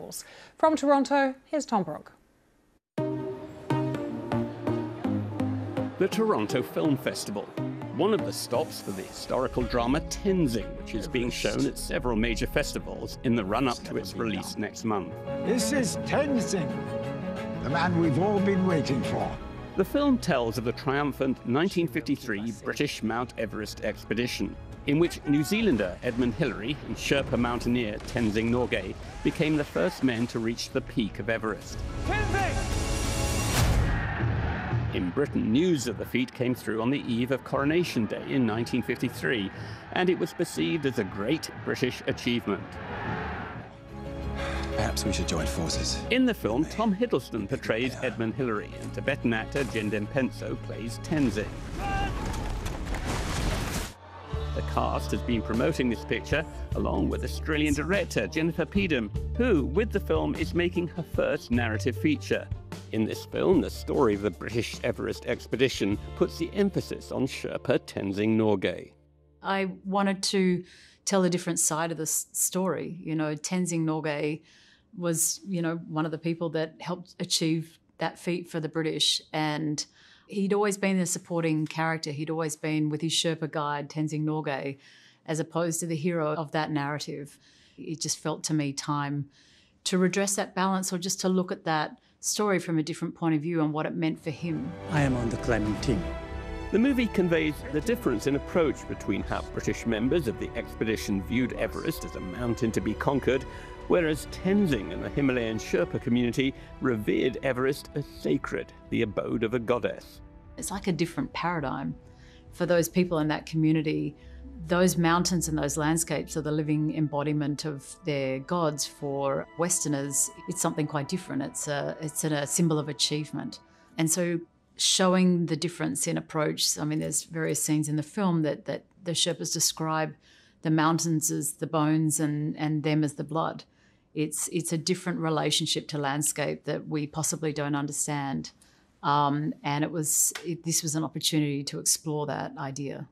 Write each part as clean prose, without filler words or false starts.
festivals. From Toronto, here's Tom Brooke. The Toronto Film Festival, one of the stops for the historical drama Tenzing, which is being shown at several major festivals in the run-up to its release next month. This is Tenzing, the man we've all been waiting for. The film tells of the triumphant 1953 British Mount Everest expedition, in which New Zealander Edmund Hillary and Sherpa mountaineer Tenzing Norgay became the first men to reach the peak of Everest. Tenzing! In Britain, news of the feat came through on the eve of Coronation Day in 1953, and it was perceived as a great British achievement. Perhaps we should join forces. In the film, Tom Hiddleston portrays Edmund Hillary, and Tibetan actor Jendem Penso plays Tenzing. The cast has been promoting this picture, along with Australian director Jennifer Peedham, who, with the film, is making her first narrative feature. In this film, the story of the British Everest expedition puts the emphasis on Sherpa Tenzing Norgay. I wanted to tell a different side of the story. You know, Tenzing Norgay was, one of the people that helped achieve that feat for the British. And he'd always been the supporting character. He'd always been with his Sherpa guide, Tenzing Norgay, as opposed to the hero of that narrative. It just felt to me time to redress that balance, or just to look at that story from a different point of view and what it meant for him. I am on the climbing team. The movie conveys the difference in approach between how British members of the expedition viewed Everest as a mountain to be conquered, whereas Tenzing and the Himalayan Sherpa community revered Everest as sacred, the abode of a goddess. It's like a different paradigm for those people in that community. Those mountains and those landscapes are the living embodiment of their gods. For Westerners, it's something quite different. It's a symbol of achievement. And so showing the difference in approach, I mean, there's various scenes in the film that the Sherpas describe the mountains as the bones and them as the blood. It's a different relationship to landscape that we possibly don't understand. And this was an opportunity to explore that idea.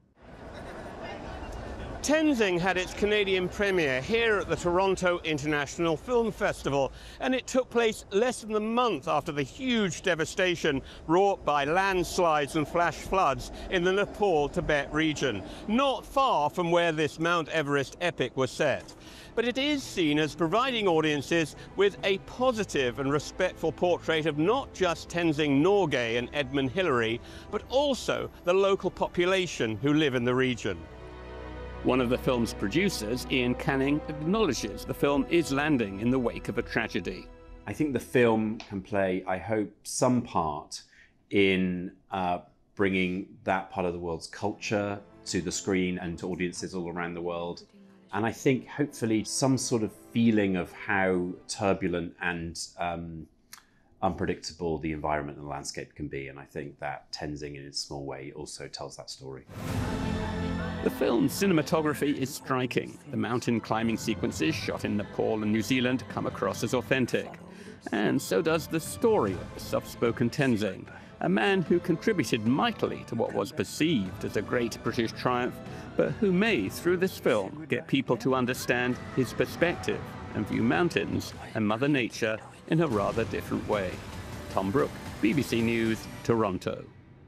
Tenzing had its Canadian premiere here at the Toronto International Film Festival, and it took place less than a month after the huge devastation wrought by landslides and flash floods in the Nepal-Tibet region, not far from where this Mount Everest epic was set. But it is seen as providing audiences with a positive and respectful portrait of not just Tenzing Norgay and Edmund Hillary, but also the local population who live in the region. One of the film's producers, Ian Canning, acknowledges the film is landing in the wake of a tragedy. I think the film can play, I hope, some part in bringing that part of the world's culture to the screen and to audiences all around the world. And I think, hopefully, some sort of feeling of how turbulent and unpredictable the environment and the landscape can be. And I think that Tenzing, in its small way, also tells that story. The film's cinematography is striking. The mountain climbing sequences shot in Nepal and New Zealand come across as authentic. And so does the story of the soft-spoken Tenzing, a man who contributed mightily to what was perceived as a great British triumph, but who may, through this film, get people to understand his perspective and view mountains and Mother Nature in a rather different way. Tom Brooke, BBC News, Toronto.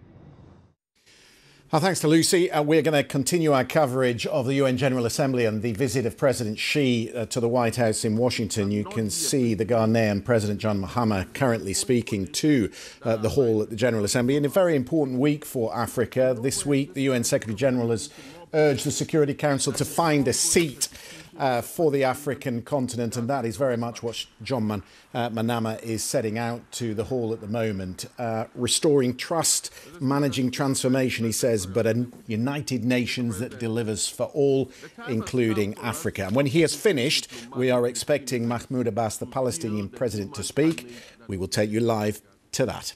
Thanks to Lucy. We're going to continue our coverage of the UN General Assembly and the visit of President Xi to the White House in Washington. You can see the Ghanaian President John Mahama currently speaking to the hall at the General Assembly in a very important week for Africa. This week, the UN Secretary General has urged the Security Council to find a seat for the African continent, and that is very much what John Mahama is setting out to the hall at the moment. Restoring trust, managing transformation, he says, but a united nations that delivers for all, including Africa. And when he has finished, we are expecting Mahmoud Abbas, the Palestinian president, to speak. We will take you live to that.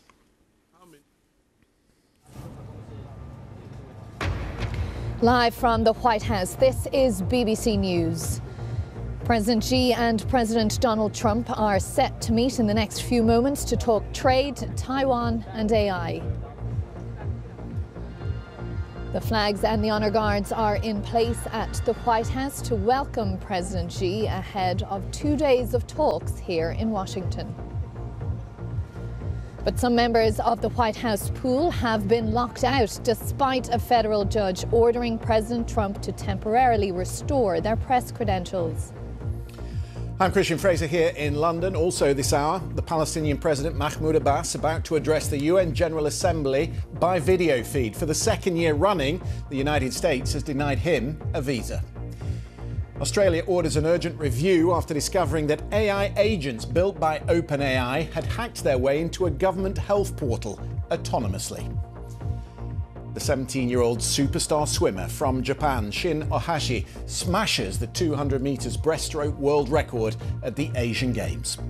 Live from the White House, this is BBC News. President Xi and President Donald Trump are set to meet in the next few moments to talk trade, Taiwan and AI. The flags and the honour guards are in place at the White House to welcome President Xi ahead of 2 days of talks here in Washington. But some members of the White House pool have been locked out despite a federal judge ordering President Trump to temporarily restore their press credentials. I'm Christian Fraser here in London. Also this hour, the Palestinian President Mahmoud Abbas about to address the UN General Assembly by video feed. For the second year running, the United States has denied him a visa. Australia orders an urgent review after discovering that AI agents built by OpenAI had hacked their way into a government health portal autonomously. The 17-year-old superstar swimmer from Japan, Shin Ohashi, smashes the 200 metres breaststroke world record at the Asian Games.